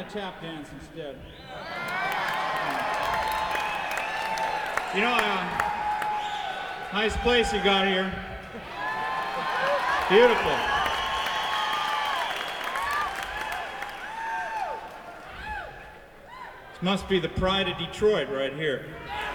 tap dance instead. You know, nice place you got here. Beautiful. This must be the pride of Detroit right here.